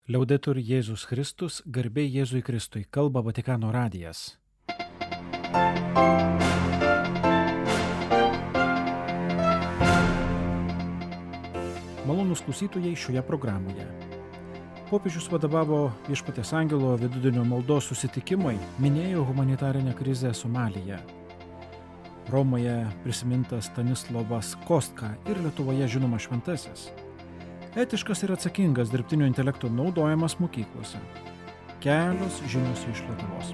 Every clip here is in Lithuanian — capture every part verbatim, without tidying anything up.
Liaudetur Jėzus Kristus, garbė Jėzui Kristui, kalba Vatikano radijas. Malonūs klausytojai šioje programoje. Popiežius vadovavo Viešpaties angelo vidudienio maldos susitikimui, minėjo humanitarinę krizę Somalyje. Romoje prisimintas Stanislovas Kostka ir Lietuvoje žinomas šventasis. Etiškas ir atsakingas dirbtinio intelekto naudojimas mokyklose. Kelios žinios iš Lietuvos.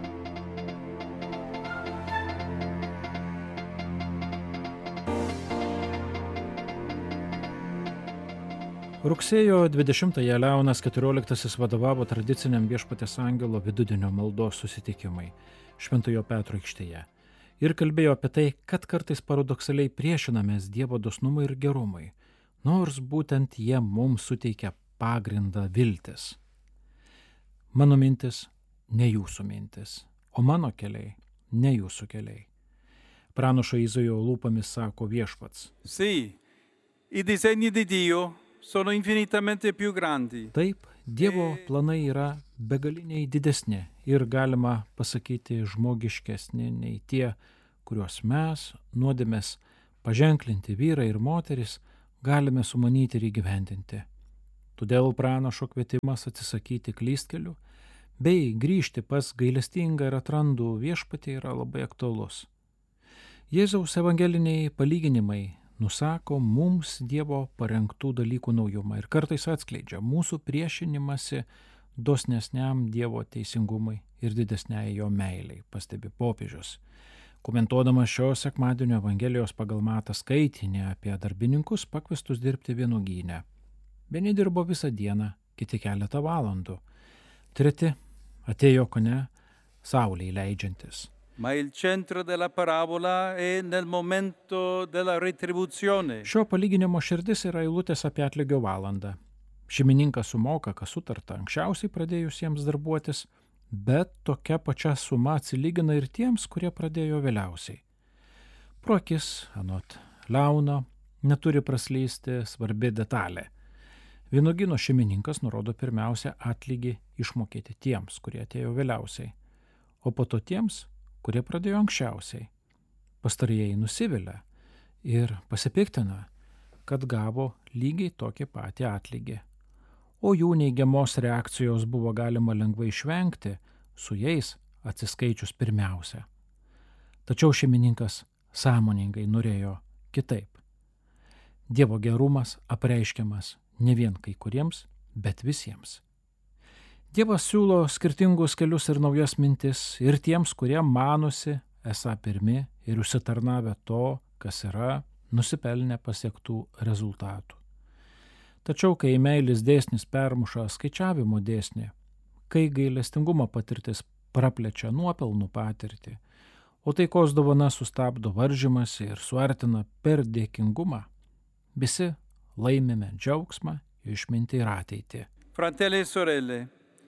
Rugsėjo dvidešimtąją Leonas keturioliktasis vadovavo tradiciniam Viešpaties angelo vidudienio maldos susitikimui Šventojo Petro aikštėje ir kalbėjo apie tai, kad kartais paradoksaliai priešinamės Dievo dosnumui ir gerumui, nors būtent jie mums suteikia pagrindą viltis. Mano mintis, ne jūsų mintis, o mano keliai, ne jūsų keliai. Pranašo Izaijo lūpomis sako Viešpats. Sì, i disegni di Dio sono infinitamente più grandi. Taip, Dievo planai yra begaliniai didesni ir galima pasakyti žmogiškesni nei tie, kuriuos mes, nuodėmės paženklinti vyrai ir moteris, galime sumanyti ir įgyvendinti. Todėl pranašo kvietimas atsisakyti klystkelių bei grįžti pas gailestingą ir atrandų Viešpatį yra labai aktualus. Jėzaus evangeliniai palyginimai nusako mums Dievo parengtų dalykų naujumą ir kartais atskleidžia mūsų priešinimąsi dosnesniam Dievo teisingumui ir didesniai jo meiliai, pastebi popiežius. Komentuodamas šio sekmadienio Evangelijos pagal Matą skaitinį apie darbininkus pakviestus dirbti vynuogyne. Vieni dirbo visą dieną, kiti keletą valandų. Treti atėjo kone saulei leidžiantis. Ma il centro della parabola è nel momento della retribuzione. Šio palyginimo širdis yra eilutės apie atlygio valandą. Šeimininkas sumoka, kas sutarta anksčiausiai pradėjusiems darbuotis, bet tokia pačia suma atsilygina ir tiems, kurie pradėjo vėliausiai. Pro akis, anot Leono, neturi praslysti svarbi detalė. Vynuogyno šeimininkas nurodo pirmiausia atlygį išmokėti tiems, kurie atėjo vėliausiai, o po to tiems, kurie pradėjo anksčiausiai. Pastarieji nusivilia ir pasipiktina, kad gavo lygiai tokį patį atlygį. O jų neigiamos reakcijos buvo galima lengvai išvengti, su jais atsiskaičius pirmiausia. Tačiau šeimininkas sąmoningai norėjo kitaip. Dievo gerumas apreiškiamas ne vien kai kuriems, bet visiems. Dievas siūlo skirtingus kelius ir naujas mintis ir tiems, kurie manosi esą pirmi ir užsitarnavę to, kas yra, nusipelnę pasiektų rezultatų. Tačiau, kai meilės dėsnis permuša skaičiavimo dėsnį, kai gailestingumo patirtis praplečia nuopelnų patirtį, o taikos dovana sustabdo varžymąsi ir suartina per dėkingumą, visi laimime džiaugsmą, išmintį ir ateitį. Fratelli e sorelle,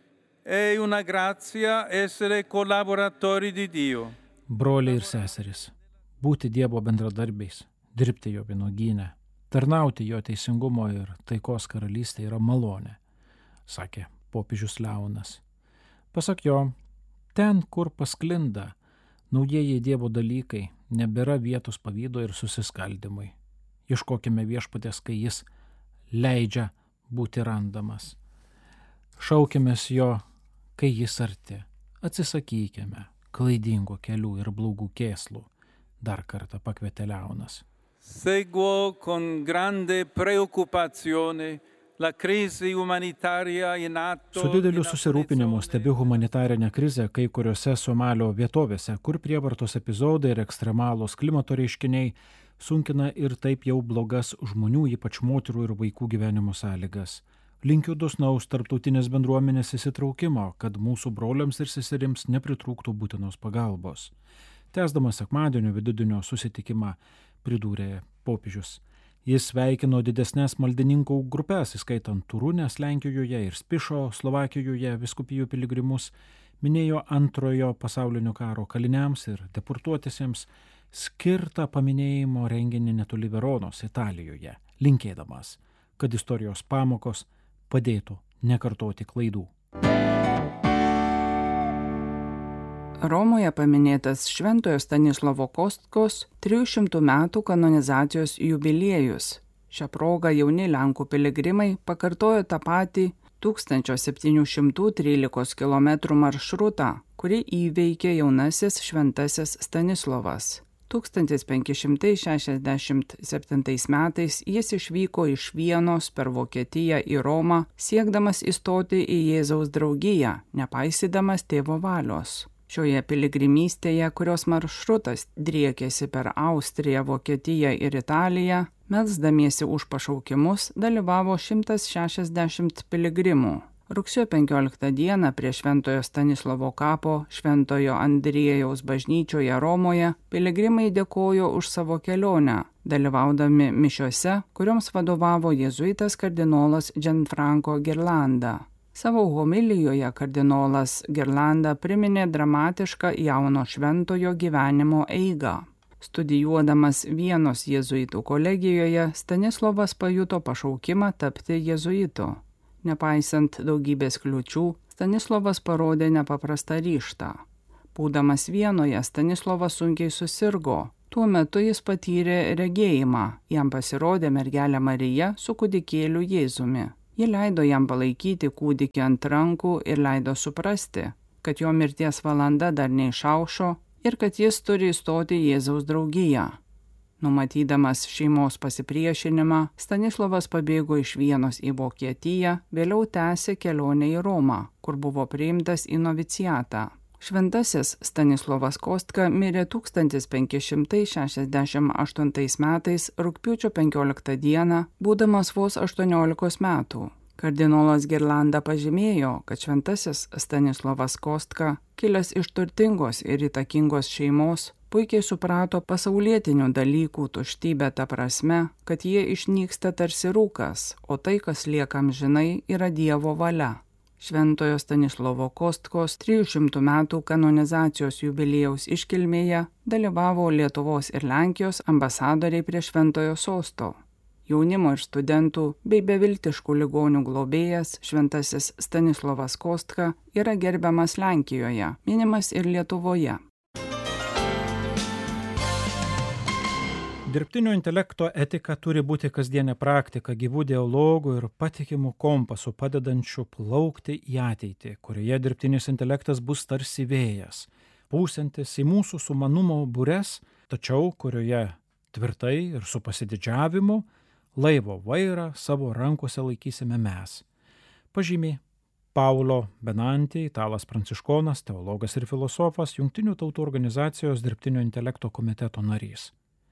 è una grazia essere collaboratori di Dio. Broliai ir seserys, būti Dievo bendradarbiais, dirbti jo vynuogyne, tarnauti jo teisingumo ir taikos karalystė yra malonė, sakė popiežius Leonas. Pasak jo, ten, kur pasklinda naujieji Dievo dalykai, nebėra vietos pavydo ir susiskaldimui. Ieškokime Viešpaties, kai jis leidžia būti randamas. Šaukimės jo, kai jis arti. Atsisakykime klaidingų kelių ir blogų kėslų, dar kartą pakvietė Leonas. Seguo con grande preoccupazione la crisi umanitaria in atto. Su dideliu susirūpinimu stebiu humanitarinę krizę kai kuriuose Somalio vietovėse, kur prievartos epizodai ir ekstremalūs klimato reiškiniai sunkina ir taip jau blogas žmonių, ypač moterų ir vaikų gyvenimo sąlygas. Linkiu dosnaus tarptautinės bendruomenės įsitraukimo, kad mūsų broliams ir seserims nepritrūktų būtinos pagalbos. Tęsdamas sekmadienio vidudienio susitikimą, pridūrė popiežius. Jis sveikino didesnės maldininkų grupės, įskaitant Turūnės Lenkijoje ir Spišo Slovakijoje vyskupijų piligrimus, minėjo antrojo pasaulinio karo kaliniams ir deportuotisiems skirtą paminėjimo renginį netoli Veronos, Italijoje, linkėdamas, kad istorijos pamokos padėtų nekartoti klaidų. Romoje paminėtas Šventojo Stanislovo Kostkos trijų šimtų metų kanonizacijos jubiliejus. Šią progą jauni Lenkų piligrimai pakartojo tą patį tūkstantis septyni šimtai trylika kilometrų maršrutą, kurį įveikė jaunasis šventasis Stanislovas. tūkstantis penki šimtai šešiasdešimt septintais metais jis išvyko iš Vienos per Vokietiją į Romą, siekdamas įstoti į Jėzaus draugiją, nepaisydamas tėvo valios. Šioje piligrimystėje, kurios maršrutas driekėsi per Austriją, Vokietiją ir Italiją, melsdamiesi už pašaukimus dalyvavo šimtas šešiasdešimt piligrimų. Rugsėjo penkioliktą dieną prie Šventojo Stanislovo kapo Šventojo Andriejaus bažnyčioje Romoje piligrimai dėkojo už savo kelionę, dalyvaudami mišiose, kurioms vadovavo jėzuitas kardinolas Gianfranco Ghirlanda. Savo homilijoje kardinolas Ghirlanda priminė dramatišką jauno šventojo gyvenimo eigą. Studijuodamas Vienos jėzuitų kolegijoje, Stanislovas pajuto pašaukimą tapti jėzuitu. Nepaisant daugybės kliūčių, Stanislovas parodė nepaprastą ryžtą. Būdamas Vienoje, Stanislovas sunkiai susirgo. Tuo metu jis patyrė regėjimą. Jam pasirodė mergelė Marija su kūdikėliu Jėzumi. Ji leido jam palaikyti kūdikį ant rankų ir leido suprasti, kad jo mirties valanda dar neišaušo ir kad jis turi įstoti į Jėzaus draugiją. Numatydamas šeimos pasipriešinimą, Stanislovas pabėgo iš Vienos į Vokietiją, vėliau tęsė kelionę į Romą, kur buvo priimtas į noviciatą. Šventasis Stanislovas Kostka mirė tūkstantis penki šimtai šešiasdešimt aštuntais metais rugpjūčio penkioliktą dieną, būdamas vos aštuoniolikos metų. Kardinolas Ghirlanda pažymėjo, kad šventasis Stanislovas Kostka, kilęs iš turtingos ir įtakingos šeimos, puikiai suprato pasaulietinių dalykų tuštybę ta prasme, kad jie išnyksta tarsi rūkas, o tai, kas lieka amžinai, yra Dievo valia. Šventojo Stanislovo Kostkos trijų šimtų metų kanonizacijos jubiliejaus iškilmėje dalyvavo Lietuvos ir Lenkijos ambasadoriai prie Šventojo sosto. Jaunimo ir studentų bei beviltiškų ligonių globėjas šventasis Stanislovas Kostka yra gerbiamas Lenkijoje, minimas ir Lietuvoje. Dirbtinio intelekto etika turi būti kasdienė praktika gyvų dialogų ir patikimų kompasų padedančių plaukti į ateitį, kurioje dirbtinis intelektas bus tarsi vėjas, pūsiantis į mūsų sumanumo bures, tačiau kurioje tvirtai ir su pasididžiavimu laivo vairą savo rankose laikysime mes. Pažymė Paulo Benanti, italas pranciškonas, teologas ir filosofas, Jungtinių tautų organizacijos dirbtinio intelekto komiteto narys.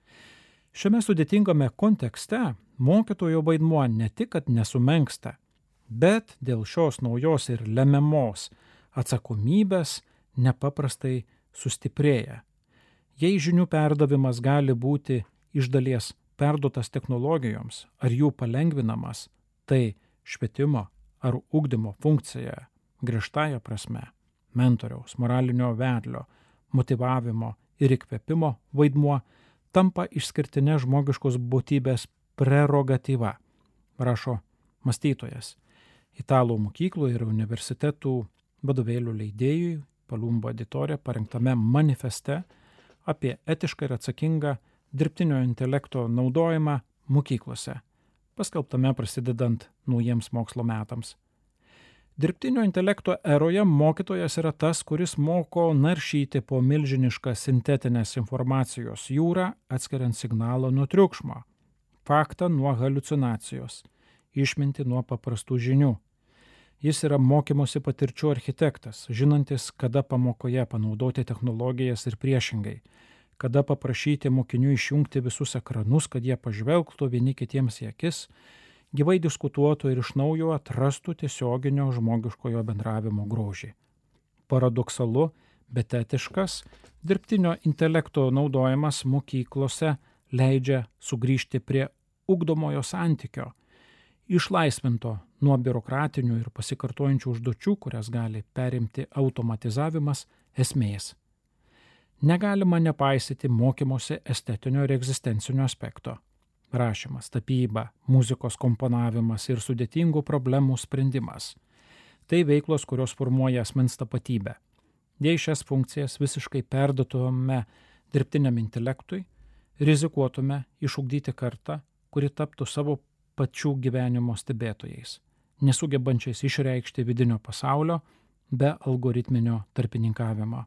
Šiame sudėtingame kontekste mokytojo vaidmuo ne tik, kad nesumenksta, bet dėl šios naujos ir lemiamos atsakomybės nepaprastai sustiprėja. Jei žinių perdavimas gali būti iš dalies perduotas technologijoms ar jų palengvinamas, tai švietimo ar ugdymo funkcija griežtąja prasme, mentoriaus, moralinio vedlio, motyvavimo ir įkvėpimo vaidmuo tampa išskirtinė žmogiškos būtybės prerogatyva, rašo mąstytojas. Italų mokyklų ir universitetų vadovėlių leidėjui Palumbo editore parengtame manifeste apie etišką ir atsakingą dirbtinio intelekto naudojimą mokyklose, paskelbtame prasidedant naujiems mokslo metams. Dirbtinio intelekto eroje mokytojas yra tas, kuris moko naršyti po milžinišką sintetinės informacijos jūrą, atskiriant signalą nuo triukšmo, faktą nuo haliucinacijos, išmintį nuo paprastų žinių. Jis yra mokymosi patirčių architektas, žinantis, kada pamokoje panaudoti technologijas ir priešingai, kada paprašyti mokinių išjungti visus ekranus, kad jie pažvelgtų vieni kitiems į akis, gyvai diskutuotų ir iš naujo atrastų tiesioginio žmogiškojo bendravimo grožį. Paradoksalu, bet etiškas, dirbtinio intelekto naudojimas mokyklose leidžia sugrįžti prie ugdomojo santykio, išlaisvinto nuo biurokratinių ir pasikartojančių užduočių, kurias gali perimti automatizavimas, esmės. Negalima nepaisyti mokymosi estetinio ir egzistencinio aspekto. rašymas, tapyba, muzikos komponavimas ir sudėtingų problemų sprendimas. Tai veiklos, kurios formuoja asmens tapatybę. Jei šias funkcijas visiškai perduotume dirbtiniam intelektui, rizikuotume išugdyti kartą, kuri taptų savo pačių gyvenimo stebėtojais, nesugebančiais išreikšti vidinio pasaulio be algoritminio tarpininkavimo.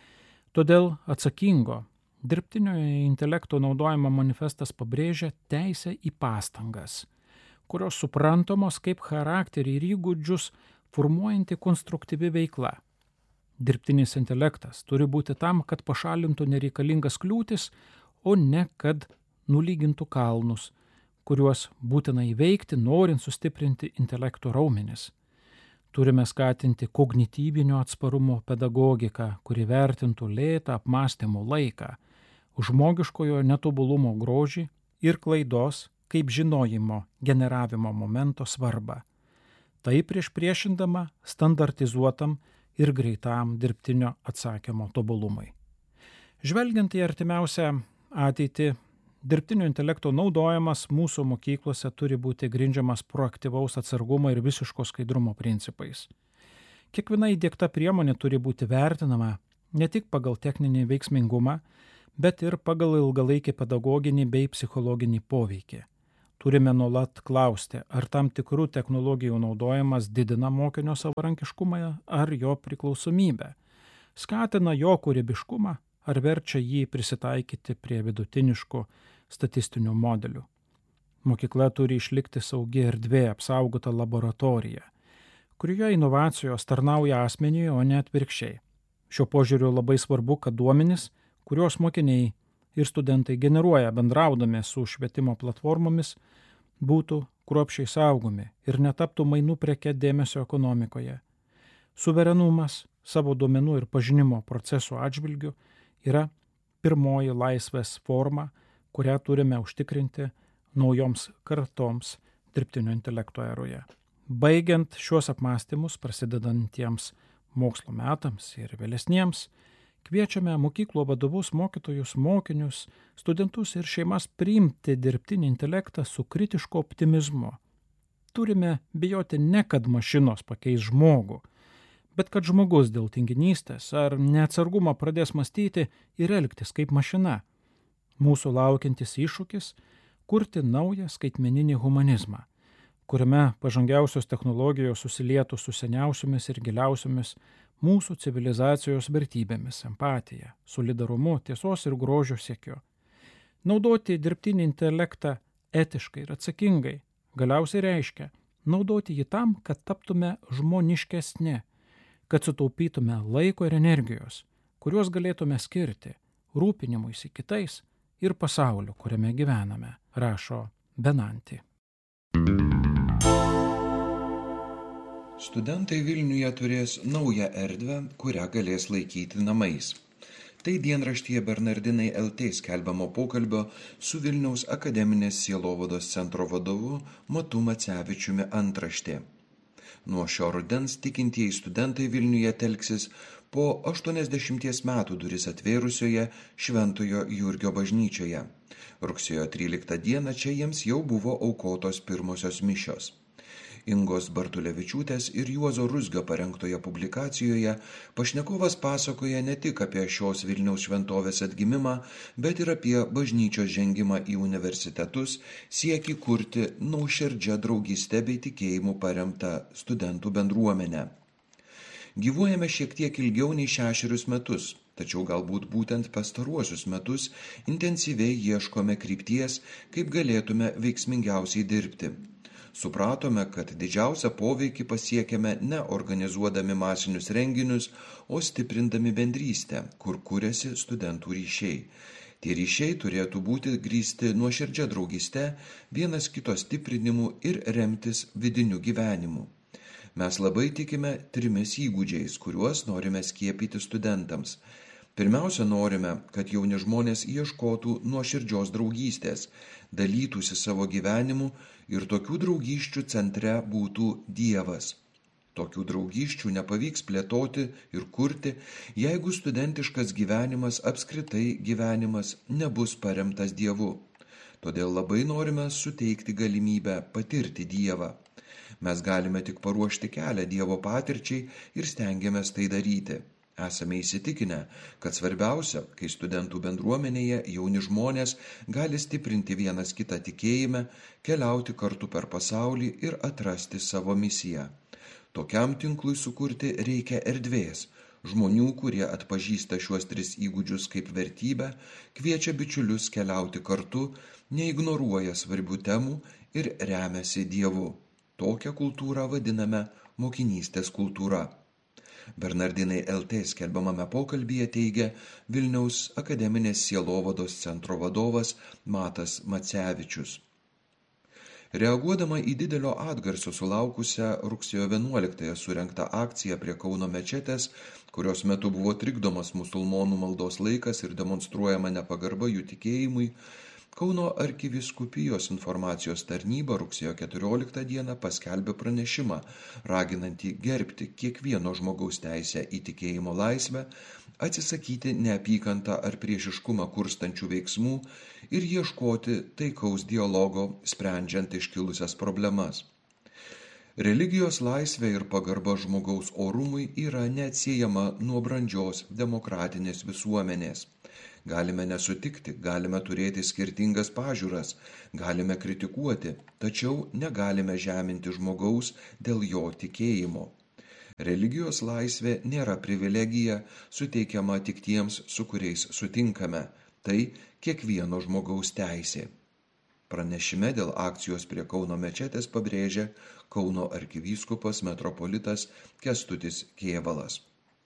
Todėl atsakingo dirbtinio intelekto naudojimo manifestas pabrėžia teisę į pastangas, kurios suprantamos kaip charakterį ir įgūdžius formuojanti konstruktyvi veikla. Dirbtinis intelektas turi būti tam, kad pašalintų nereikalingas kliūtis, o ne kad nulygintų kalnus, kuriuos būtina įveikti, norint sustiprinti intelekto raumenis. Turime skatinti kognityvinio atsparumo pedagogiką, kuri vertintų lėtą apmąstymo laiką, žmogiškojo netobulumo grožį ir klaidos kaip žinojimo generavimo momento svarbą. Tai prieš priešindama standartizuotam ir greitam dirbtinio atsakymo tobulumui. Žvelgiant į artimiausią ateitį, dirbtinio intelekto naudojimas mūsų mokyklose turi būti grindžiamas proaktyvaus atsargumo ir visiško skaidrumo principais. Kiekviena įdiegta priemonė turi būti vertinama ne tik pagal techninį veiksmingumą, bet ir pagal ilgalaikį pedagoginį bei psichologinį poveikį. Turime nuolat klausti, ar tam tikrų technologijų naudojimas didina mokinio savarankiškumą ar jo priklausomybę, skatina jo kūrybiškumą ar verčia jį prisitaikyti prie vidutiniškų statistinių modelių. Mokykla turi išlikti saugi erdvė, apsaugota laboratorija, kurioje inovacijos tarnauja asmeniui, o ne atvirkščiai. Šio požiūriu labai svarbu, kad duomenys, kuriuos mokiniai ir studentai generuoja bendraudami su švietimo platformomis, būtų kruopščiai saugomi ir netaptų mainų preke dėmesio ekonomikoje. Suverenumas savo duomenų ir pažinimo procesų atžvilgių yra pirmoji laisvės forma, kurią turime užtikrinti naujoms kartoms dirbtinio intelekto eroje. Baigiant šiuos apmąstymus, prasidedantiems mokslo metams ir vėlesniems, kviečiame mokyklų vadovus, mokytojus, mokinius, studentus ir šeimas priimti dirbtinį intelektą su kritišku optimizmu. Turime bijoti ne kad mašinos pakeis žmogų, bet kad žmogus dėl tinginystės ar neatsargumo pradės mąstyti ir elgtis kaip mašina. Mūsų laukiantis iššūkis – kurti naują skaitmeninį humanizmą, kuriame pažangiausios technologijos susilietų su seniausiomis ir giliausiomis mūsų civilizacijos vertybėmis – empatija, solidarumu, tiesos ir grožio siekiu. Naudoti dirbtinį intelektą etiškai ir atsakingai galiausiai reiškia naudoti jį tam, kad taptume žmoniškesni, kad sutaupytume laiko ir energijos, kuriuos galėtume skirti rūpinimuisi kitais ir pasauliu, kuriame gyvename, rašo Benanti. Studentai Vilniuje turės naują erdvę, kurią galės laikyti namais. Tai dienraštyje Bernardinai L T skelbiamo pokalbio su Vilniaus akademinės sielovados centro vadovu Matu Macevičiumi antraštė. Nuo šio rudens tikintieji studentai Vilniuje telksis po aštuoniasdešimties metų duris atvėrusioje Šventojo Jurgio bažnyčioje. Rugsėjo tryliktą dieną čia jiems jau buvo aukotos pirmosios mišios. Ingos Bartulevičiūtės ir Juozo Ruzgio parengtoje publikacijoje pašnekovas pasakoja ne tik apie šios Vilniaus šventovės atgimimą, bet ir apie bažnyčios žengimą į universitetus, siekį kurti nuoširdžią draugystę bei tikėjimu paremtą studentų bendruomenę. Gyvuojame šiek tiek ilgiau nei šešerius metus, tačiau galbūt būtent pastaruosius metus intensyviai ieškome krypties, kaip galėtume veiksmingiausiai dirbti. Supratome, kad didžiausią poveikį pasiekėme ne organizuodami masinius renginius, o stiprindami bendrystę, kur kuriasi studentų ryšiai. Tie ryšiai turėtų būti grįsti nuoširdžia draugyste, vienas kito stiprinimu ir remtis vidiniu gyvenimu. Mes labai tikime trimis įgūdžiais, kuriuos norime skiepyti studentams. Pirmiausia, norime, kad jauni žmonės ieškotų nuoširdžios draugystės, dalytųsi savo gyvenimu ir tokių draugysčių centre būtų Dievas. Tokių draugysčių nepavyks plėtoti ir kurti, jeigu studentiškas gyvenimas, apskritai gyvenimas, nebus paremtas Dievu. Todėl labai norime suteikti galimybę patirti Dievą. Mes galime tik paruošti kelią Dievo patirčiai ir stengiamės tai daryti. Esame įsitikinę, kad svarbiausia, kai studentų bendruomenėje jauni žmonės gali stiprinti vienas kitą tikėjime, keliauti kartu per pasaulį ir atrasti savo misiją. Tokiam tinklui sukurti reikia erdvės. Žmonių, kurie atpažįsta šiuos tris įgūdžius kaip vertybę, kviečia bičiulius keliauti kartu, neignoruoja svarbių temų ir remiasi Dievu. Tokią kultūrą vadiname mokinystės kultūra. Bernardinai L T skelbiamame pokalbyje teigia Vilniaus akademinės sielovados centro vadovas Matas Macevičius. Reaguodama į didelio atgarsio sulaukusią rugsėjo vienuoliktąją surengtą akciją prie Kauno mečetės, kurios metu buvo trikdomas musulmonų maldos laikas ir demonstruojama nepagarba jų tikėjimui, Kauno arkivyskupijos informacijos tarnyba rugsėjo keturioliktą dieną paskelbė pranešimą, raginantį gerbti kiekvieno žmogaus teisę į tikėjimo laisvę, atsisakyti neapykantą ar priešiškumą kurstančių veiksmų ir ieškoti taikaus dialogo, sprendžiant iškilusias problemas. Religijos laisvė ir pagarba žmogaus orumui yra neatsiejama nuo brandžios demokratinės visuomenės. Galime nesutikti, galime turėti skirtingas pažiūras, galime kritikuoti, tačiau negalime žeminti žmogaus dėl jo tikėjimo. Religijos laisvė nėra privilegija, suteikiama tik tiems, su kuriais sutinkame. Tai kiekvieno žmogaus teisė. Pranešime dėl akcijos prie Kauno mečetės pabrėžia Kauno arkivyskupas metropolitas Kęstutis Kėvalas.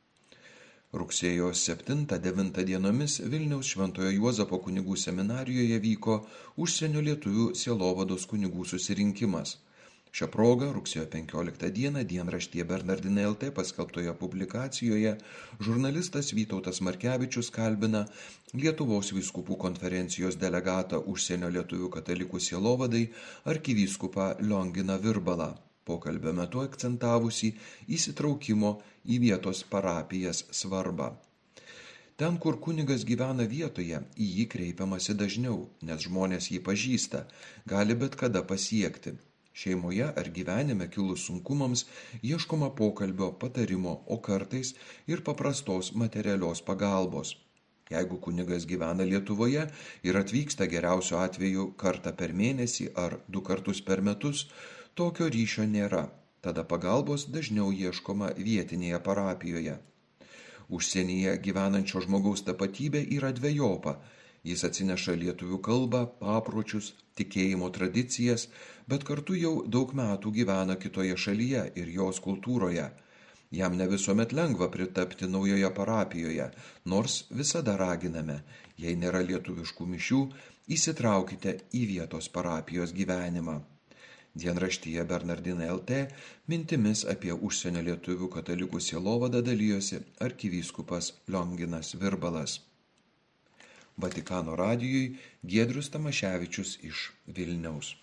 Rugsėjo septintą devintą dienomis Vilniaus Šventojo Juozapo kunigų seminarijoje vyko užsienio lietuvių sielovados kunigų susirinkimas. Šią progą rugsėjo penkioliktą dieną dienraštyje Bernardinai L T paskelbtoje publikacijoje žurnalistas Vytautas Markevičius kalbina Lietuvos vyskupų konferencijos delegatą užsienio lietuvių katalikų sielovadai arkivyskupą Lionginą Virbalą. Pokalbio metu akcentavusi įsitraukimo į vietos parapijas svarbą. Ten, kur kunigas gyvena vietoje, į jį kreipiamasi dažniau, nes žmonės jį pažįsta, gali bet kada pasiekti. Šeimoje ar gyvenime kilus sunkumams ieškoma pokalbio, patarimo, o kartais ir paprastos materialios pagalbos. Jeigu kunigas gyvena Lietuvoje ir atvyksta geriausiu atveju kartą per mėnesį ar du kartus per metus, tokio ryšio nėra, tada pagalbos dažniau ieškoma vietinėje parapijoje. Užsienyje gyvenančio žmogaus tapatybė yra dvejopa. Jis atsineša lietuvių kalbą, papročius, tikėjimo tradicijas, bet kartu jau daug metų gyvena kitoje šalyje ir jos kultūroje. Jam ne visuomet lengva pritapti naujoje parapijoje, nors visada raginame, jei nėra lietuviškų mišių, įsitraukite į vietos parapijos gyvenimą. Dienraštyje Bernardinai L T mintimis apie užsienio lietuvių katalikų sielovadą dalijosi arkivyskupas Lionginas Virbalas. Vatikano radijui Giedrius Tamaševičius iš Vilniaus.